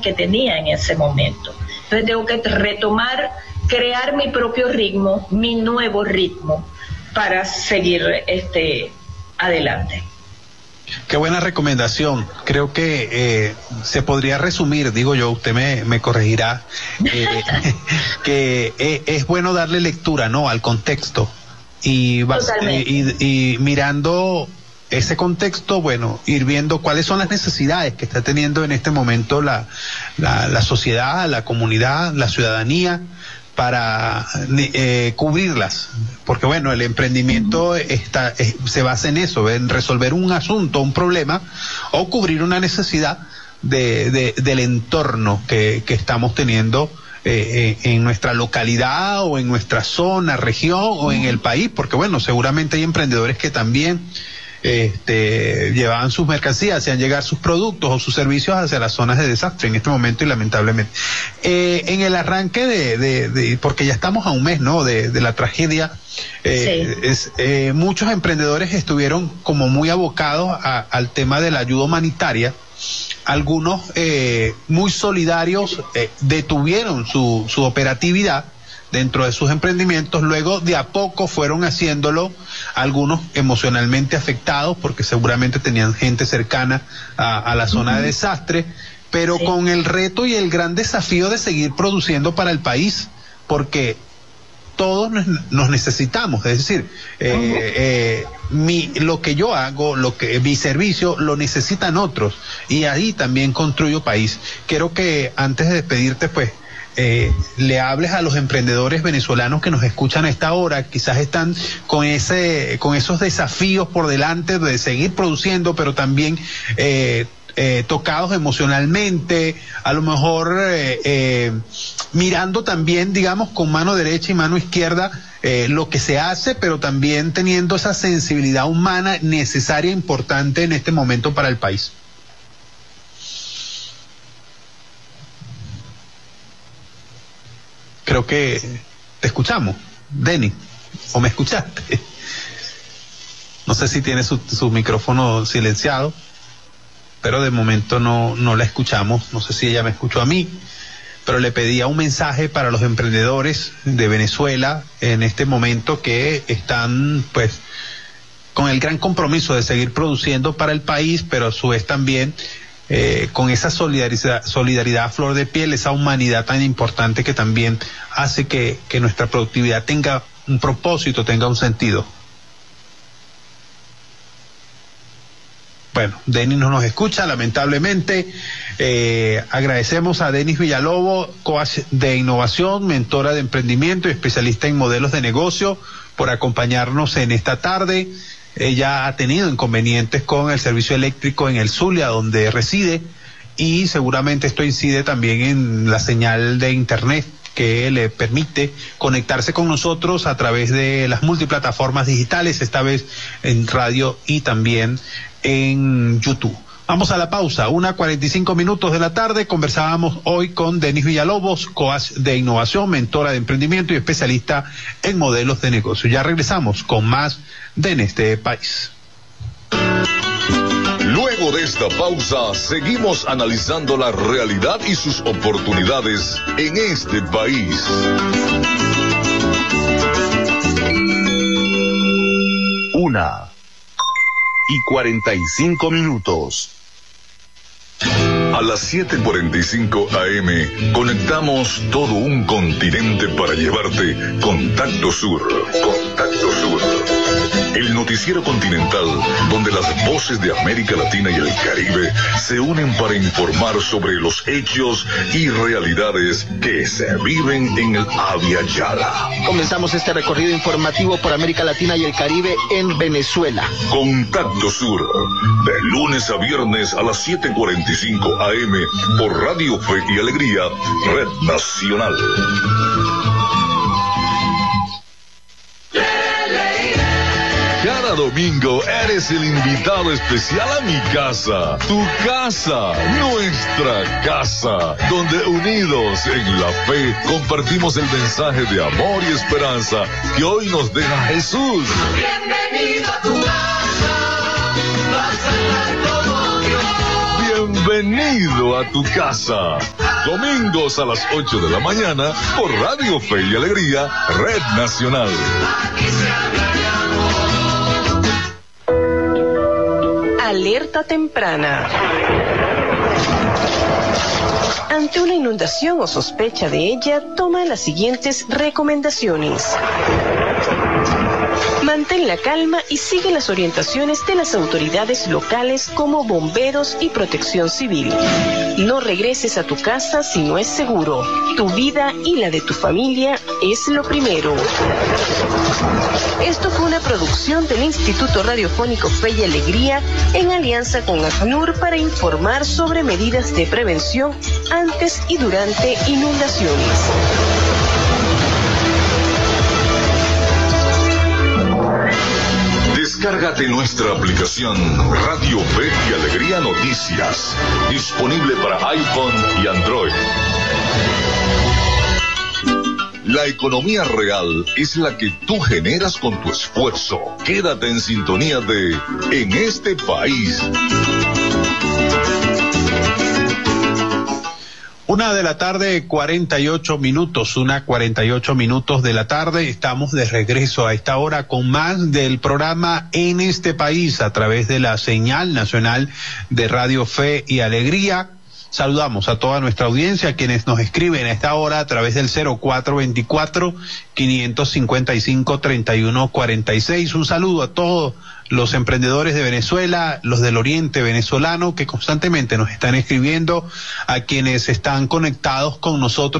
que tenía en ese momento. Entonces tengo que retomar, crear mi propio ritmo, mi nuevo ritmo, para seguir adelante. Qué buena recomendación. Creo que se podría resumir, digo yo, usted me corregirá, que es bueno darle lectura, ¿no?, al contexto y mirando ese contexto, bueno, ir viendo cuáles son las necesidades que está teniendo en este momento la sociedad, la comunidad, la ciudadanía, para cubrirlas, porque bueno, el emprendimiento se basa en eso, en resolver un asunto, un problema, o cubrir una necesidad del entorno que estamos teniendo en nuestra localidad o en nuestra zona, región o en el país, porque bueno, seguramente hay emprendedores que también llevaban sus mercancías, hacían llegar sus productos o sus servicios hacia las zonas de desastre en este momento, y lamentablemente en el arranque porque ya estamos a un mes, ¿no?, de la tragedia, muchos emprendedores estuvieron como muy abocados al tema de la ayuda humanitaria. Algunos muy solidarios detuvieron su operatividad dentro de sus emprendimientos, luego de a poco fueron haciéndolo, algunos emocionalmente afectados porque seguramente tenían gente cercana a la zona de desastre, pero con el reto y el gran desafío de seguir produciendo para el país, porque todos nos necesitamos, es decir, lo que yo hago, mi servicio, lo necesitan otros, y ahí también construyo país. Quiero que antes de despedirte, pues, le hables a los emprendedores venezolanos que nos escuchan a esta hora, quizás están con esos desafíos por delante de seguir produciendo, pero también tocados emocionalmente, a lo mejor mirando también, digamos, con mano derecha y mano izquierda lo que se hace, pero también teniendo esa sensibilidad humana necesaria e importante en este momento para el país. Creo que te escuchamos, Denny, o me escuchaste. No sé si tiene su micrófono silenciado, pero de momento no la escuchamos. No sé si ella me escuchó a mí, pero le pedía un mensaje para los emprendedores de Venezuela en este momento, que están pues con el gran compromiso de seguir produciendo para el país, pero a su vez también con esa solidaridad a flor de piel, esa humanidad tan importante que también hace que nuestra productividad tenga un propósito, tenga un sentido. Bueno, Denis no nos escucha, lamentablemente. Agradecemos a Denis Villalobos, coach de innovación, mentora de emprendimiento y especialista en modelos de negocio, por acompañarnos en esta tarde. Ella ha tenido inconvenientes con el servicio eléctrico en el Zulia, donde reside, y seguramente esto incide también en la señal de internet que le permite conectarse con nosotros a través de las multiplataformas digitales, esta vez en radio y también en YouTube. Vamos a la pausa, 1:45 de la tarde. Conversábamos hoy con Denis Villalobos, coach de innovación, mentora de emprendimiento y especialista en modelos de negocio. Ya regresamos con más de En este País. Luego de esta pausa, seguimos analizando la realidad y sus oportunidades en este país. Una y 45 minutos. A las 7:45 AM conectamos todo un continente para llevarte Contacto Sur. Contacto Sur. El noticiero continental donde las voces de América Latina y el Caribe se unen para informar sobre los hechos y realidades que se viven en el Abya Yala. Comenzamos este recorrido informativo por América Latina y el Caribe en Venezuela. Contacto Sur, de lunes a viernes a las 7:45 AM por Radio Fe y Alegría, Red Nacional. Cada domingo eres el invitado especial a mi casa, tu casa, nuestra casa, donde unidos en la fe compartimos el mensaje de amor y esperanza que hoy nos deja Jesús. Bienvenido a tu casa, vas a estar como Dios. bienvenido a tu casa. Domingos a las 8 de la mañana por Radio Fe y Alegría, Red Nacional. Alerta temprana. Ante una inundación o sospecha de ella, toma las siguientes recomendaciones. Mantén la calma y sigue las orientaciones de las autoridades locales como bomberos y protección civil. No regreses a tu casa si no es seguro. Tu vida y la de tu familia es lo primero. Esto fue una producción del Instituto Radiofónico Fe y Alegría en alianza con ACNUR para informar sobre medidas de prevención antes y durante inundaciones. Descárgate nuestra aplicación Radio Fe y Alegría Noticias, disponible para iPhone y Android. La economía real es la que tú generas con tu esfuerzo. Quédate en sintonía de En este país. 1:48 1:48 de la tarde. Estamos de regreso a esta hora con más del programa En este país a través de la señal nacional de Radio Fe y Alegría. Saludamos a toda nuestra audiencia, quienes nos escriben a esta hora a través del 0424-555-3146. Un saludo a todos los emprendedores de Venezuela, los del oriente venezolano que constantemente nos están escribiendo, a quienes están conectados con nosotros